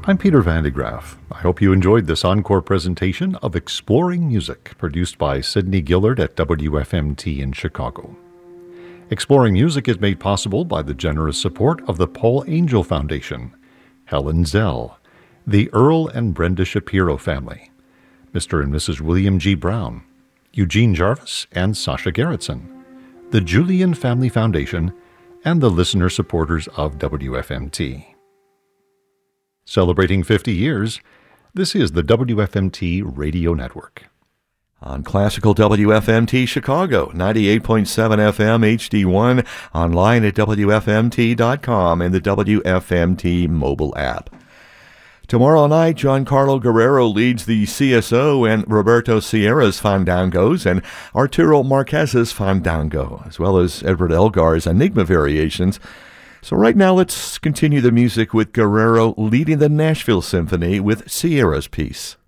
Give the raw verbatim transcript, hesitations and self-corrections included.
I'm Peter Van de Graaf. I hope you enjoyed this encore presentation of Exploring Music, produced by Sidney Gillard at W F M T in Chicago. Exploring Music is made possible by the generous support of the Paul Angel Foundation, Helen Zell, the Earl and Brenda Shapiro family, Mister and Missus William G. Brown, Eugene Jarvis and Sasha Gerritsen, the Julian Family Foundation, and the listener supporters of W F M T. Celebrating fifty years, this is the W F M T Radio Network. On Classical W F M T Chicago, ninety-eight point seven F M H D one, online at W F M T dot com and the W F M T mobile app. Tomorrow night, Giancarlo Guerrero leads the C S O and Roberto Sierra's Fandangos and Arturo Marquez's Fandango, as well as Edward Elgar's Enigma Variations. So right now, let's continue the music with Guerrero leading the Nashville Symphony with Sierra's piece.